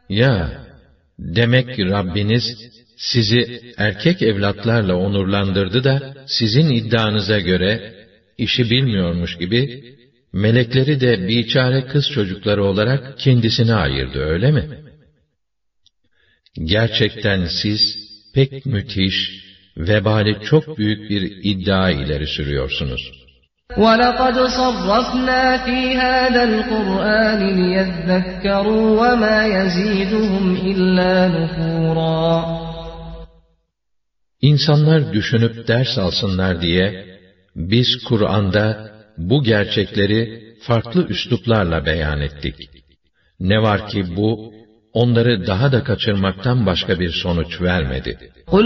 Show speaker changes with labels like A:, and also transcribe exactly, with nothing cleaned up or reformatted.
A: Ya, demek ki Rabbiniz sizi erkek evlatlarla onurlandırdı da, sizin iddianıza göre, işi bilmiyormuş gibi, melekleri de biçare kız çocukları olarak kendisine ayırdı, öyle mi? Gerçekten siz, pek müthiş, vebali çok büyük bir iddia ileri sürüyorsunuz.
B: وَلَقَدْ صَرَّفْنَا فِي هَذَا الْقُرْآنِ لِيَذَّكَّرُوا وَمَا يَزِيدُهُمْ إِلَّا نُفُورًا.
A: İnsanlar düşünüp ders alsınlar diye, biz Kur'an'da bu gerçekleri farklı üsluplarla beyan ettik. Ne var ki bu, onları daha da kaçırmaktan başka bir sonuç vermedi.